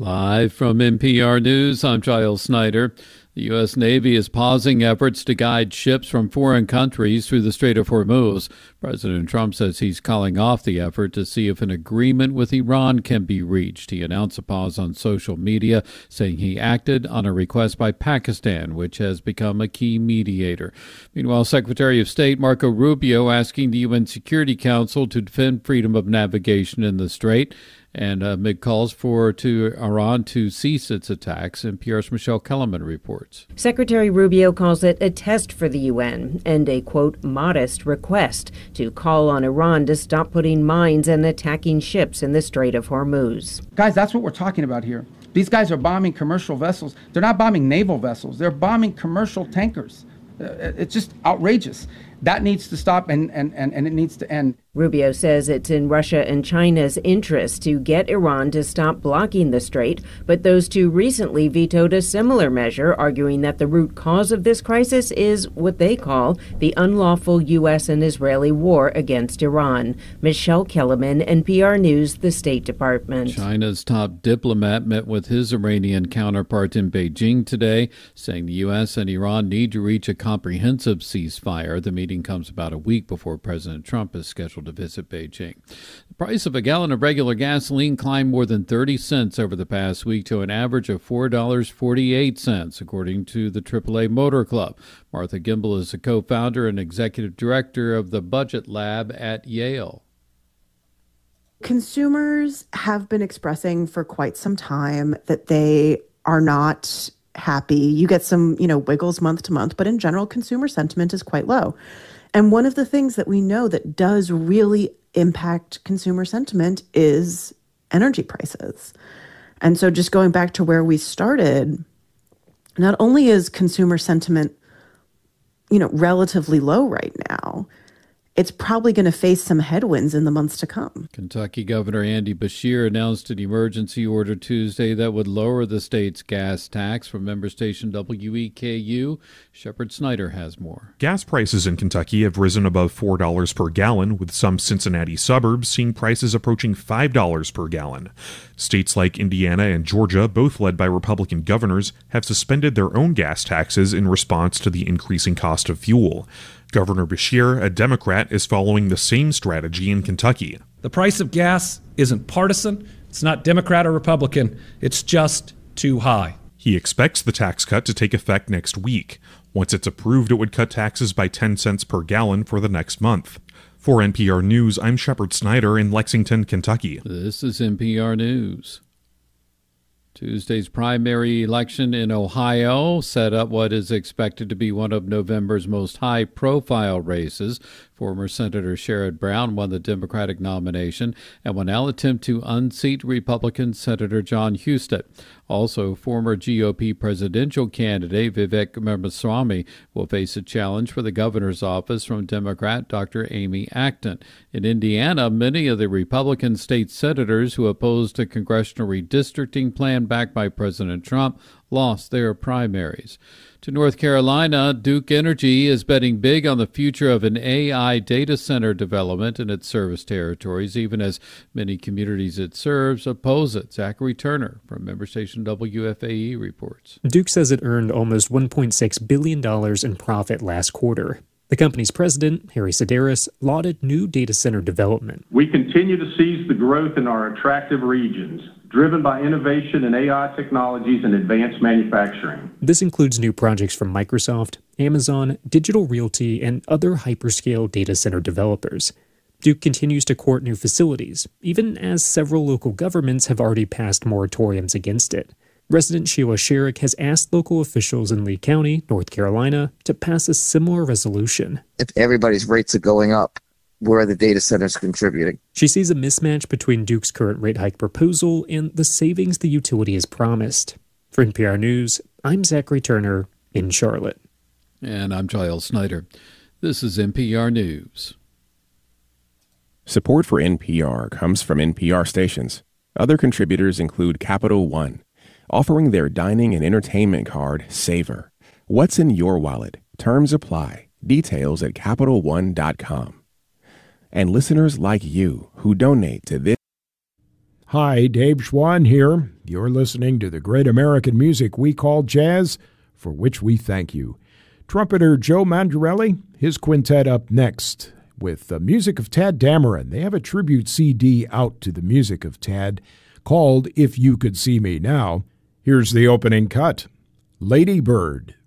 Live from NPR News, I'm Giles Snyder. The U.S. Navy is pausing efforts to guide ships from foreign countries through the Strait of Hormuz. President Trump says he's calling off the effort to see if an agreement with Iran can be reached. He announced a pause on social media, saying he acted on a request by Pakistan, which has become a key mediator. Meanwhile, Secretary of State Marco Rubio asking the UN Security Council to defend freedom of navigation in the Strait, and amid calls to Iran to cease its attacks. NPR's Michelle Kellerman reports. Secretary Rubio calls it a test for the UN and a, quote, modest request to call on Iran to stop putting mines and attacking ships in the Strait of Hormuz. Guys, that's what we're talking about here. These guys are bombing commercial vessels. They're not bombing naval vessels. They're bombing commercial tankers. It's just outrageous. That needs to stop, and it needs to end. Rubio says it's in Russia and China's interest to get Iran to stop blocking the strait, but those two recently vetoed a similar measure, arguing that the root cause of this crisis is what they call the unlawful U.S. and Israeli war against Iran. Michelle Kellerman, NPR News, the State Department. China's top diplomat met with his Iranian counterpart in Beijing today, saying the U.S. and Iran need to reach a comprehensive ceasefire. The meeting comes about a week before President Trump is scheduled to visit Beijing. The price of a gallon of regular gasoline climbed more than 30 cents over the past week to an average of $4.48, according to the AAA Motor Club. Martha Gimbel is the co-founder and executive director of the Budget Lab at Yale. Consumers have been expressing for quite some time that they are not happy. You get some, wiggles month to month, but in general, consumer sentiment is quite low. And one of the things that we know that does really impact consumer sentiment is energy prices. And so just going back to where we started, not only is consumer sentiment, relatively low right now, it's probably going to face some headwinds in the months to come. Kentucky Governor Andy Beshear announced an emergency order Tuesday that would lower the state's gas tax. From member station WEKU, Shepard Snyder has more. Gas prices in Kentucky have risen above $4 per gallon, with some Cincinnati suburbs seeing prices approaching $5 per gallon. States like Indiana and Georgia, both led by Republican governors, have suspended their own gas taxes in response to the increasing cost of fuel. Governor Beshear, a Democrat, is following the same strategy in Kentucky. The price of gas isn't partisan. It's not Democrat or Republican. It's just too high. He expects the tax cut to take effect next week. Once it's approved, it would cut taxes by 10 cents per gallon for the next month. For NPR News, I'm Shepard Snyder in Lexington, Kentucky. This is NPR News. Tuesday's primary election in Ohio set up what is expected to be one of November's most high-profile races. Former Senator Sherrod Brown won the Democratic nomination and will now attempt to unseat Republican Senator John Husted. Also, former GOP presidential candidate Vivek Ramaswamy will face a challenge for the governor's office from Democrat Dr. Amy Acton. In Indiana, many of the Republican state senators who opposed a congressional redistricting plan backed by President Trump lost their primaries. To North Carolina, Duke Energy is betting big on the future of an AI data center development in its service territories, even as many communities it serves oppose it. Zachary Turner from member station WFAE reports. Duke says it earned almost $1.6 billion in profit last quarter. The company's president, Harry Sedaris, lauded new data center development. We continue to seize the growth in our attractive regions, driven by innovation in AI technologies and advanced manufacturing. This includes new projects from Microsoft, Amazon, Digital Realty, and other hyperscale data center developers. Duke continues to court new facilities, even as several local governments have already passed moratoriums against it. Resident Sheila Sherrick has asked local officials in Lee County, North Carolina, to pass a similar resolution. If everybody's rates are going up, where are the data centers contributing? She sees a mismatch between Duke's current rate hike proposal and the savings the utility has promised. For NPR News, I'm Zachary Turner in Charlotte. And I'm Giles Snyder. This is NPR News. Support for NPR comes from NPR stations. Other contributors include Capital One, offering their dining and entertainment card, Savor. What's in your wallet? Terms apply. Details at CapitalOne.com. And listeners like you who donate to this. Hi, Dave Schwann here. You're listening to the great American music we call jazz, for which we thank you. Trumpeter Joe Mandarelli, his quintet up next with the music of Tadd Dameron. They have a tribute CD out to the music of Tadd called If You Could See Me Now. Here's the opening cut, Lady Bird.